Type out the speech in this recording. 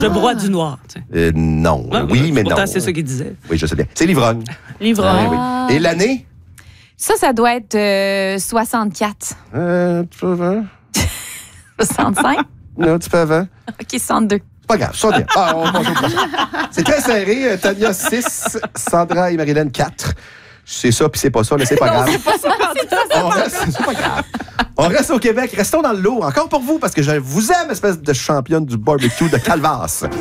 Je broie du noir. Non. Ah, oui, mais non. Pourtant, c'est ça qu'il disait. Oui, je sais bien. C'est l'ivrogne. L'ivrogne. Oui. Et l'année? Ça doit être 64. Un petit peu avant. 65? Non, un petit peu avant. OK, 62. C'est pas grave, ça vient. On passe au prochain. C'est très serré. Tania, 6. Sandra et Marilyn, 4. C'est ça, puis c'est pas ça, mais c'est pas grave. C'est pas ça. C'est pas grave. On reste au Québec. Restons dans le lot. Encore pour vous, parce que je vous aime, espèce de championne du barbecue de Calvas.